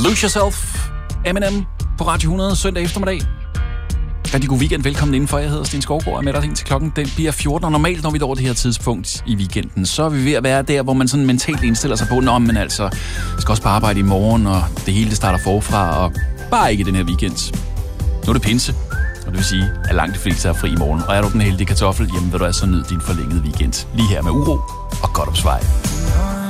Lose Yourself, Eminem på Radio 100 søndag eftermiddag. Rigtig god weekend. Velkommen indenfor. Jeg hedder Sten Skovgaard og er med dig til klokken. Den bliver 14, og normalt, når vi når det her tidspunkt i weekenden, så er vi ved at være der, hvor man sådan mentalt indstiller sig på, men altså, skal også bare arbejde i morgen, og det hele det starter forfra, og bare ikke den her weekend. Nu er det pinse, og det vil sige, at langt de fleste er fri i morgen. Og er du den heldige kartoffel, jamen vil du altså nyde din forlængede weekend. Lige her med Uro og Godt Opsvej.